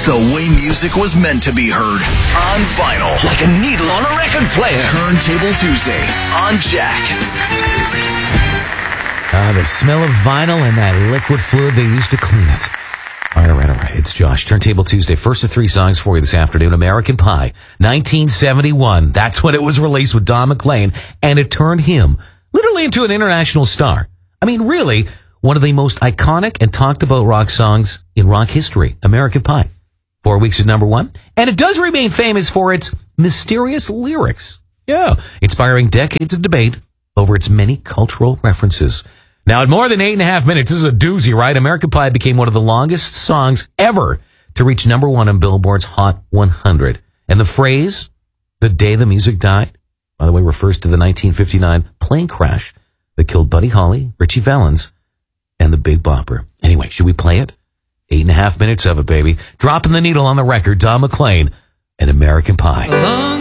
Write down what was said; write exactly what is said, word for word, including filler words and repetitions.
The way music was meant to be heard on vinyl. Like a needle on a record player. Turntable Tuesday on Jack. Ah, the smell of vinyl and that liquid fluid they used to clean it. All right, all right, all right. It's Josh. Turntable Tuesday. First of three songs for you this afternoon. American Pie, nineteen seventy-one. That's when it was released with Don McLean, and it turned him literally into an international star. I mean, really, one of the most iconic and talked about rock songs in rock history. American Pie. Four weeks at number one. And it does remain famous for its mysterious lyrics. Yeah, inspiring decades of debate over its many cultural references. Now, at more than eight and a half minutes, this is a doozy, right? American Pie became one of the longest songs ever to reach number one on Billboard's Hot one hundred. And the phrase, "the day the music died," by the way, refers to the nineteen fifty-nine plane crash that killed Buddy Holly, Richie Valens, and the Big Bopper. Anyway, should we play it? Eight and a half minutes of it, baby. Dropping the needle on the record, Don McLean and American Pie.